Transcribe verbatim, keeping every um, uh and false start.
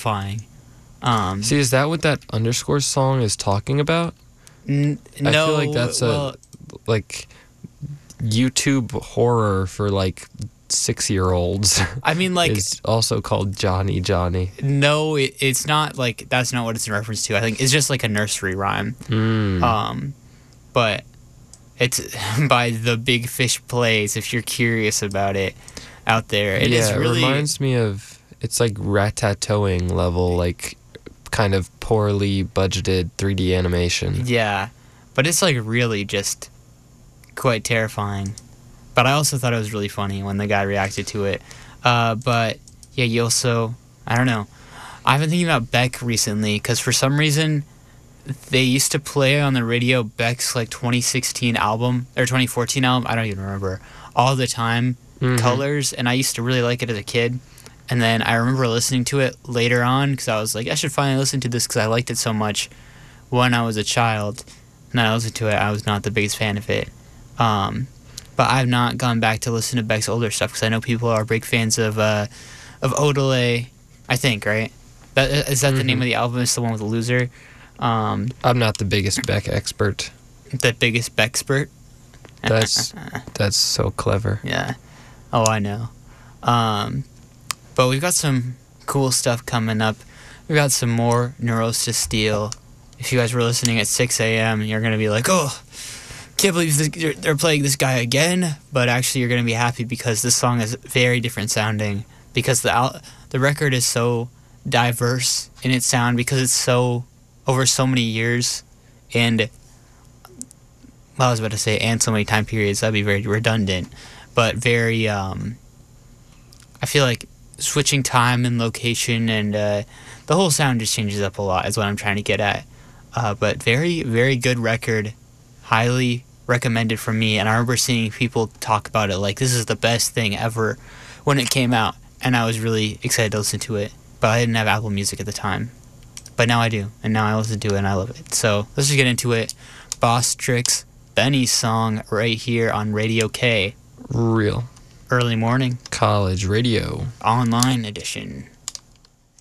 terrifying. Um, See, is that what that underscore song is talking about? n- no, I feel like that's well, a like YouTube horror for like six-year-olds. I mean, like, It's also called Johnny Johnny. no, it, it's not like that's not what it's in reference to. I think it's just like a nursery rhyme. Mm. Um, but it's by the Big Fish Plays. If you're curious about it, out there, it yeah, is really. it reminds me of it's like ratatouille level, like kind of poorly budgeted three D animation. Yeah, but it's like really just quite terrifying. But I also thought it was really funny when the guy reacted to it. Uh, but yeah, you also, I don't know. I've been thinking about Beck recently because for some reason they used to play on the radio Beck's like twenty sixteen album or twenty fourteen album. I don't even remember all the time. Mhm. Colors, and I used to really like it as a kid. And then I remember listening to it later on because I was like, I should finally listen to this because I liked it so much when I was a child. And then I listened to it, I was not the biggest fan of it. Um, but I've not gone back to listen to Beck's older stuff because I know people are big fans of uh, of Odelay, I think, right? That, is that mm-hmm. the name of the album? It's the one with the loser? Um, I'm not the biggest Beck expert. The biggest Beckspert? That's that's so clever. Yeah. Oh, I know. Um, but we've got some cool stuff coming up. We've got some more Neurosis Steel. If you guys were listening at six a.m., you're going to be like, oh, can't believe this, they're playing this guy again. But actually, you're going to be happy because this song is very different sounding. Because the al- the record is so diverse in its sound. Because it's so, over so many years. And, well, I was about to say, and so many time periods. That'd be very redundant. But very, um, I feel like switching time and location and uh, the whole sound just changes up a lot is what I'm trying to get at. Uh, but very, very good record. Highly recommended from me. And I remember seeing people talk about it like this is the best thing ever when it came out. And I was really excited to listen to it. But I didn't have Apple Music at the time. But now I do. And now I listen to it and I love it. So let's just get into it. Boss Tricks, Benny's song right here on Radio K. Real Early morning. College radio. Online edition.